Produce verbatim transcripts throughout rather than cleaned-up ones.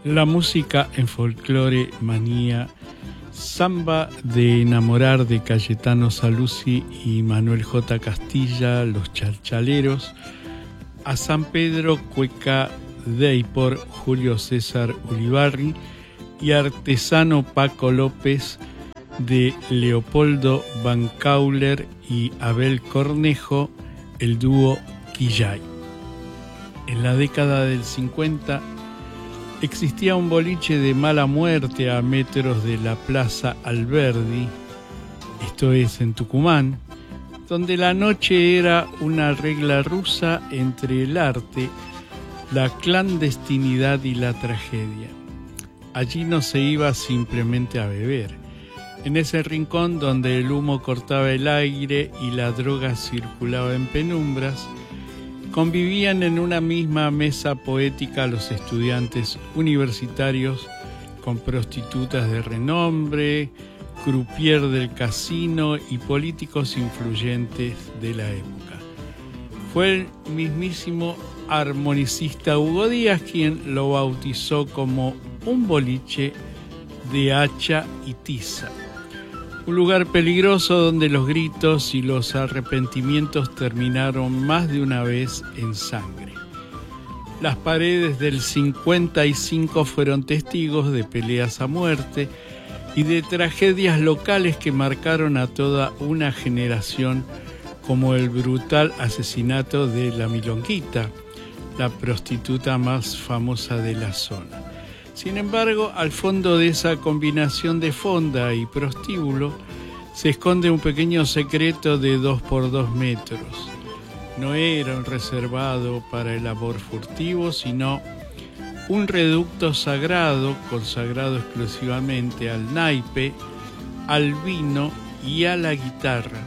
La música en Folclore Manía, Samba de Enamorar de Cayetano Saluzzi y Manuel J. Castilla, Los Chalchaleros, a San Pedro, Cueca Dei por Julio César Ulibarri y Artesano Paco López de Leopoldo Van Cauler y Abel Cornejo, el dúo Quillay. En la década del cincuenta existía un boliche de mala muerte a metros de la Plaza Alberdi, esto es en Tucumán, donde la noche era una regla rusa entre el arte, la clandestinidad y la tragedia. Allí no se iba simplemente a beber. En ese rincón donde el humo cortaba el aire y la droga circulaba en penumbras, convivían en una misma mesa poética los estudiantes universitarios con prostitutas de renombre, croupier del casino y políticos influyentes de la época. Fue el mismísimo armonicista Hugo Díaz quien lo bautizó como un boliche de hacha y tiza. Un lugar peligroso donde los gritos y los arrepentimientos terminaron más de una vez en sangre. Las paredes del cincuenta y cinco fueron testigos de peleas a muerte y de tragedias locales que marcaron a toda una generación, como el brutal asesinato de la Milonguita, la prostituta más famosa de la zona. Sin embargo, al fondo de esa combinación de fonda y prostíbulo se esconde un pequeño secreto de dos por dos metros. No era un reservado para el amor furtivo, sino un reducto sagrado, consagrado exclusivamente al naipe, al vino y a la guitarra.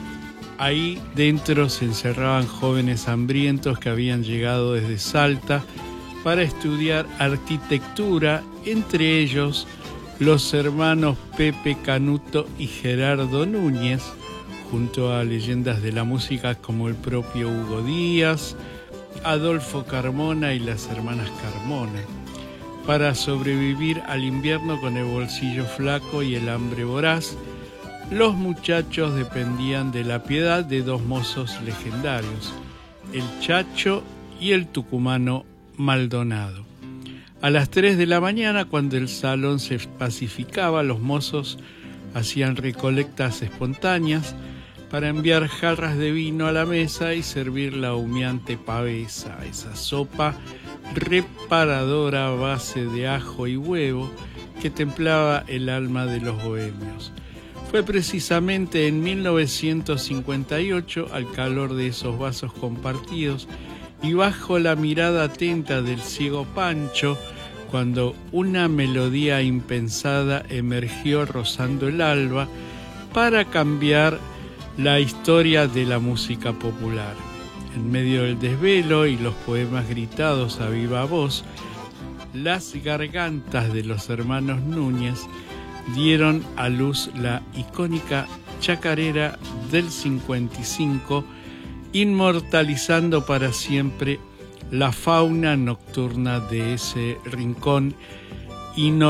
Ahí dentro se encerraban jóvenes hambrientos que habían llegado desde Salta para estudiar arquitectura, entre ellos los hermanos Pepe Canuto y Gerardo Núñez, junto a leyendas de la música como el propio Hugo Díaz, Adolfo Carmona y las hermanas Carmona. Para sobrevivir al invierno con el bolsillo flaco y el hambre voraz, los muchachos dependían de la piedad de dos mozos legendarios, el Chacho y el tucumano Maldonado. A las tres de la mañana, cuando el salón se pacificaba, los mozos hacían recolectas espontáneas para enviar jarras de vino a la mesa y servir la humeante pavesa, esa sopa reparadora a base de ajo y huevo que templaba el alma de los bohemios. Fue precisamente en mil novecientos cincuenta y ocho, al calor de esos vasos compartidos y bajo la mirada atenta del ciego Pancho, cuando una melodía impensada emergió rozando el alba para cambiar la historia de la música popular. En medio del desvelo y los poemas gritados a viva voz, las gargantas de los hermanos Núñez dieron a luz la icónica chacarera del cincuenta y cinco, inmortalizando para siempre la fauna nocturna de ese rincón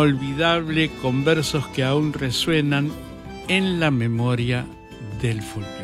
inolvidable, con versos que aún resuenan en la memoria del folclore.